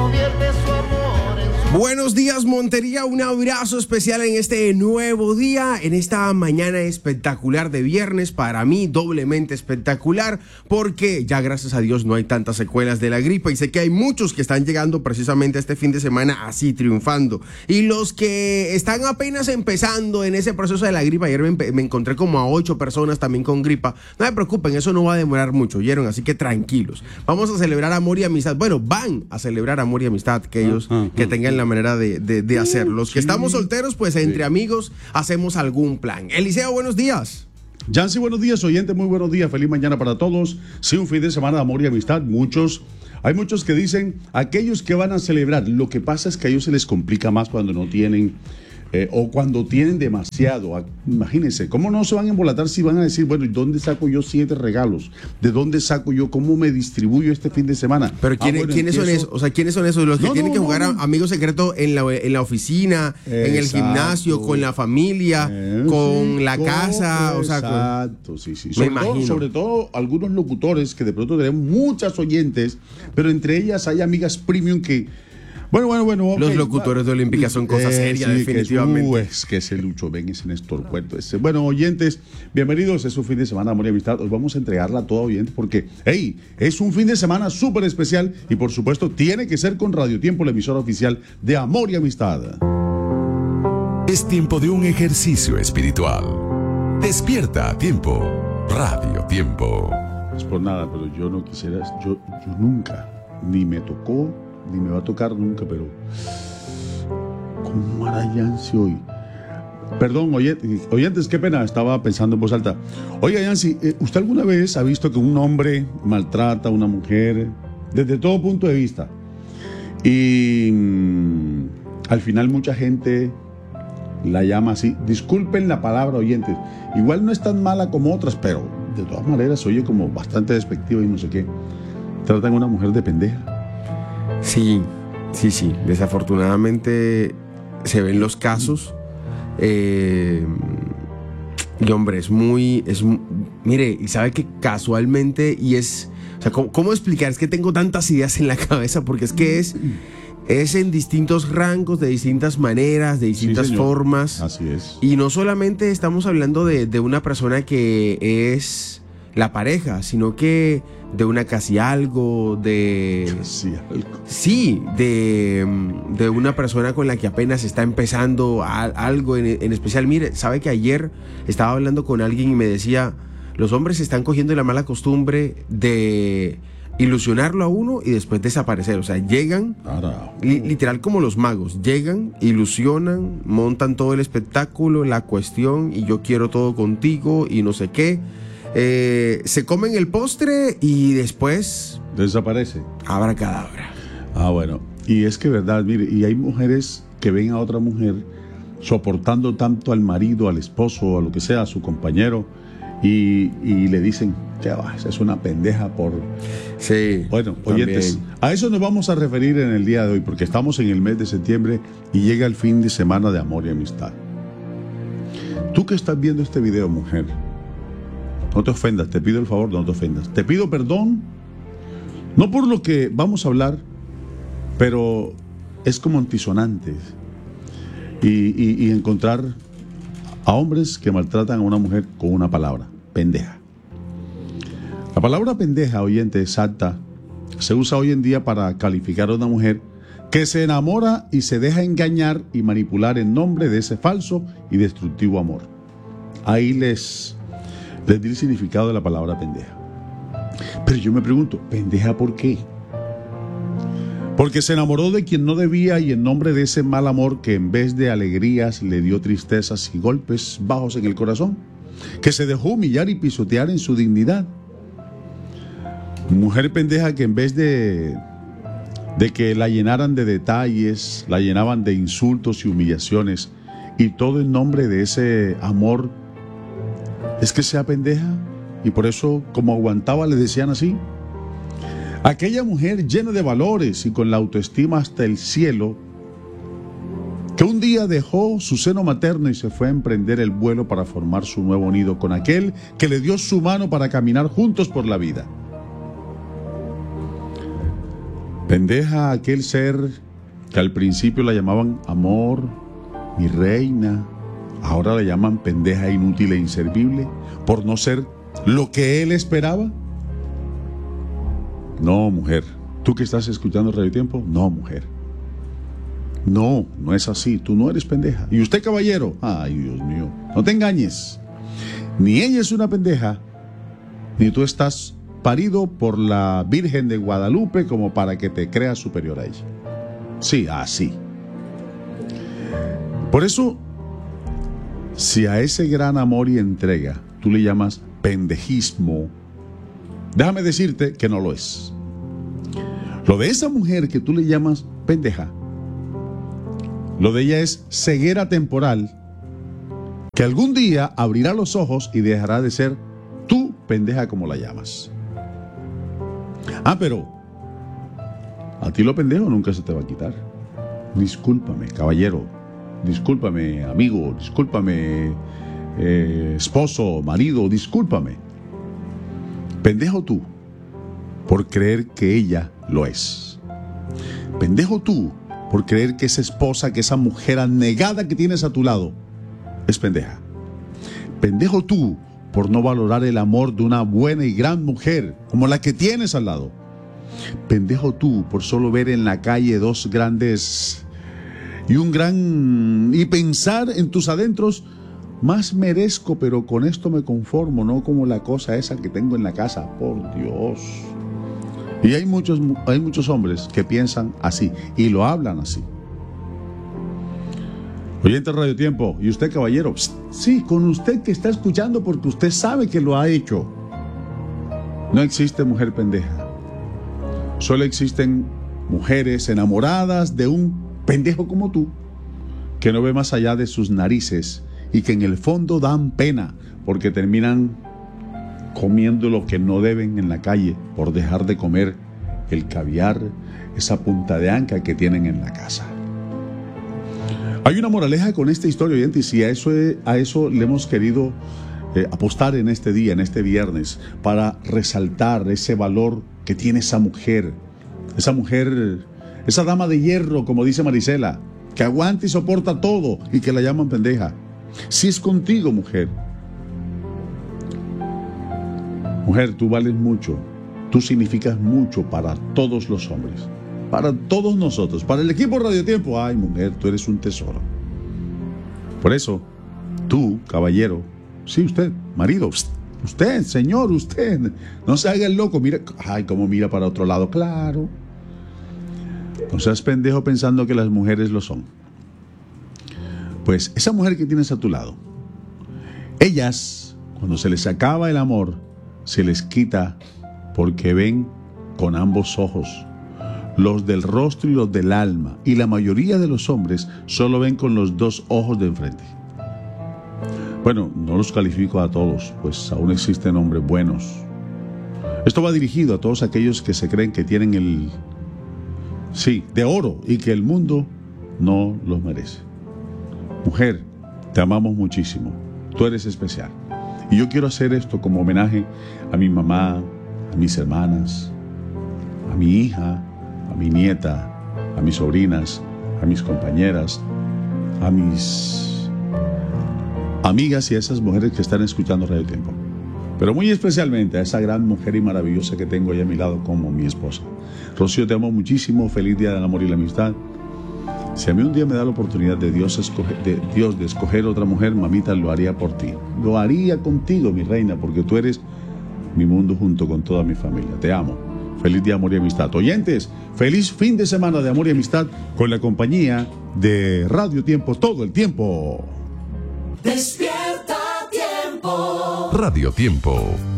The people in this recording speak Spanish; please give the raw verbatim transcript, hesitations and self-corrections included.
Buenos días, Montería, un abrazo especial en este nuevo día, en esta mañana espectacular de viernes, para mí doblemente espectacular, porque ya gracias a Dios no hay tantas secuelas de la gripa y sé que hay muchos que están llegando precisamente este fin de semana así triunfando, y los que están apenas empezando en ese proceso de la gripa, ayer me, me encontré como a ocho personas también con gripa, no se preocupen, eso no va a demorar mucho, ¿oyeron? Así que tranquilos, vamos a celebrar amor y amistad, bueno, van a celebrar amor y amistad aquellos uh, uh, que tengan la manera de, de, de hacerlo. Los que estamos solteros, pues entre sí. amigos hacemos algún plan. Eliseo, buenos días. Yancy, buenos días, oyente, muy buenos días, feliz mañana para todos. Sí, un fin de semana de amor y amistad, muchos, hay muchos que dicen, aquellos que van a celebrar, lo que pasa es que a ellos se les complica más cuando no tienen, eh, o cuando tienen demasiado. Imagínense, ¿cómo no se van a embolatar si van a decir, bueno, ¿y dónde saco yo siete regalos? ¿De dónde saco yo? ¿Cómo me distribuyo este fin de semana? Pero ¿quién, ah, bueno, ¿quiénes empiezo... son esos? O sea, ¿quiénes son esos? Los que no, tienen no, que jugar no, no. amigos secretos en la, en la oficina, exacto. en el gimnasio, con la familia, eh, con sí, la con, casa, o sea, exacto, con... sí, sí. Me sobre imagino. Todo, sobre todo algunos locutores que de pronto tenemos muchas oyentes, pero entre ellas hay amigas premium que Bueno, bueno, bueno. Okay. Los locutores de Olímpica son cosas serias, eh, sí, definitivamente. Que es, uh, es que ese Lucho Ben, ese Néstor Puerto. Ese. Bueno, oyentes, bienvenidos. Es un fin de semana, amor y amistad. Hoy vamos a entregarla a todo oyente porque, hey, es un fin de semana súper especial y, por supuesto, tiene que ser con Radio Tiempo, la emisora oficial de Amor y Amistad. Es tiempo de un ejercicio espiritual. Despierta a tiempo. Radio Tiempo. Es por nada, pero yo no quisiera, yo, yo nunca, ni me tocó, ni me va a tocar nunca, pero ¿cómo hará Yancy hoy? Perdón, oyentes, oyentes, qué pena, estaba pensando en voz alta. Oiga, Yancy, ¿usted alguna vez ha visto que un hombre maltrata a una mujer desde todo punto de vista? Y mmm, al final mucha gente la llama así. Disculpen la palabra, oyentes. Igual no es tan mala como otras, pero de todas maneras oye como bastante despectiva y no sé qué. Tratan a una mujer de pendeja. Sí, sí, sí. Desafortunadamente se ven los casos. Eh, y hombre, es muy, es, mire, y sabe que casualmente, y es, o sea, ¿cómo, cómo explicar? Es que tengo tantas ideas en la cabeza, porque es que es, es en distintos rangos, de distintas maneras, de distintas sí, formas. Así es. Y no solamente estamos hablando de, de una persona que es la pareja, sino que de una casi algo, de... Casi algo. Sí, de, de una persona con la que apenas está empezando a, algo en, en especial. Mire, sabe que ayer estaba hablando con alguien y me decía, los hombres están cogiendo la mala costumbre de ilusionarlo a uno y después desaparecer. O sea, llegan, li, literal como los magos, llegan, ilusionan, montan todo el espectáculo, la cuestión, y yo quiero todo contigo y no sé qué. Eh, se comen el postre y después desaparece. Abracadabra. Ah, bueno. Y es que verdad, mire, y hay mujeres que ven a otra mujer soportando tanto al marido, al esposo, a lo que sea, a su compañero, y, y le dicen, ya va, es una pendeja por... Sí. Bueno, oyentes, a eso nos vamos a referir en el día de hoy, porque estamos en el mes de septiembre y llega el fin de semana de amor y amistad. Tú que estás viendo este video, mujer, no te ofendas, te pido el favor, no te ofendas. Te pido perdón, no por lo que vamos a hablar, pero es como antisonante. Y, y, y encontrar a hombres que maltratan a una mujer con una palabra, pendeja. La palabra pendeja, oyente, exacta, se usa hoy en día para calificar a una mujer que se enamora y se deja engañar y manipular en nombre de ese falso y destructivo amor. Ahí les... les di el significado de la palabra pendeja. Pero yo me pregunto, ¿pendeja por qué? Porque se enamoró de quien no debía y en nombre de ese mal amor que en vez de alegrías le dio tristezas y golpes bajos en el corazón, que se dejó humillar y pisotear en su dignidad. Mujer pendeja que en vez de, de que la llenaran de detalles, la llenaban de insultos y humillaciones, y todo en nombre de ese amor. ¿Es que sea pendeja? Y por eso, como aguantaba, le decían así. Aquella mujer llena de valores y con la autoestima hasta el cielo, que un día dejó su seno materno y se fue a emprender el vuelo para formar su nuevo nido con aquel que le dio su mano para caminar juntos por la vida. Pendeja. Pendeja aquel ser que al principio la llamaban amor, mi reina, ahora la llaman pendeja inútil e inservible por no ser lo que él esperaba. No, mujer, tú que estás escuchando Radio Tiempo, no, mujer. No, no es así, tú no eres pendeja. Y usted, caballero, ay, Dios mío, no te engañes. Ni ella es una pendeja, ni tú estás parido por la Virgen de Guadalupe como para que te creas superior a ella. Sí, así. Por eso, si a ese gran amor y entrega tú le llamas pendejismo, déjame decirte que no lo es. Lo de esa mujer que tú le llamas pendeja, lo de ella es ceguera temporal, que algún día abrirá los ojos y dejará de ser tú pendeja como la llamas. Ah, pero a ti lo pendejo nunca se te va a quitar. Discúlpame, caballero. Discúlpame, amigo. Discúlpame, eh, esposo, marido. Discúlpame. Pendejo tú por creer que ella lo es. Pendejo tú por creer que esa esposa, que esa mujer anegada que tienes a tu lado es pendeja. Pendejo tú por no valorar el amor de una buena y gran mujer como la que tienes al lado. Pendejo tú por solo ver en la calle dos grandes y un gran y pensar en tus adentros, más merezco, pero con esto me conformo, no como la cosa esa que tengo en la casa. Por Dios. Y hay muchos, hay muchos hombres que piensan así y lo hablan así. Oyente Radio Tiempo, y usted, caballero, sí, con usted que está escuchando porque usted sabe que lo ha hecho. No existe mujer pendeja. Solo existen mujeres enamoradas de un pendejo como tú, que no ve más allá de sus narices y que en el fondo dan pena porque terminan comiendo lo que no deben en la calle por dejar de comer el caviar, esa punta de anca que tienen en la casa. Hay una moraleja con esta historia, oyente, y si a eso, a eso le hemos querido eh, apostar en este día, en este viernes, para resaltar ese valor que tiene esa mujer, esa mujer, esa dama de hierro, como dice Marisela, que aguanta y soporta todo y que la llaman pendeja. Si es contigo, mujer. Mujer, tú vales mucho, tú significas mucho para todos los hombres, para todos nosotros, para el equipo Radio Tiempo. Ay, mujer, tú eres un tesoro. Por eso, tú, caballero, sí, usted, marido, usted, señor, usted, no se haga el loco, mira, ay, cómo mira para otro lado, claro. No seas pendejo pensando que las mujeres lo son. Pues esa mujer que tienes a tu lado, ellas, cuando se les acaba el amor, se les quita porque ven con ambos ojos, los del rostro y los del alma, y la mayoría de los hombres solo ven con los dos ojos de enfrente. Bueno, no los califico a todos, pues aún existen hombres buenos. Esto va dirigido a todos aquellos que se creen que tienen el, sí, de oro, y que el mundo no los merece. Mujer, te amamos muchísimo, tú eres especial. Y yo quiero hacer esto como homenaje a mi mamá, a mis hermanas, a mi hija, a mi nieta, a mis sobrinas, a mis compañeras, a mis amigas y a esas mujeres que están escuchando Radio Tiempo. Pero muy especialmente a esa gran mujer y maravillosa que tengo ahí a mi lado como mi esposa. Rocío, te amo muchísimo, feliz día del amor y la amistad. Si a mí un día me da la oportunidad de Dios, escoger, de Dios de escoger otra mujer, mamita, lo haría por ti. Lo haría contigo, mi reina, porque tú eres mi mundo junto con toda mi familia. Te amo. Feliz día, amor y amistad. Oyentes, feliz fin de semana de amor y amistad con la compañía de Radio Tiempo todo el tiempo. Despierta Tiempo. Radio Tiempo.